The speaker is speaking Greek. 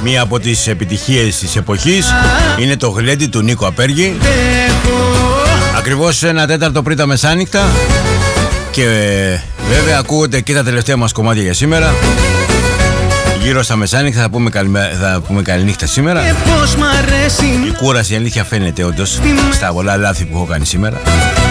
Μία από τις επιτυχίες της εποχής είναι το γλέντι του Νίκο Απέργη. Ακριβώς 1/4 πριν τα μεσάνυχτα. Και βέβαια ακούγονται και τα τελευταία μας κομμάτια για σήμερα. Γύρω στα μεσάνυχτα θα πούμε καληνύχτα σήμερα. Η κούραση, η αλήθεια, φαίνεται όντως στα πολλά λάθη που έχω κάνει σήμερα.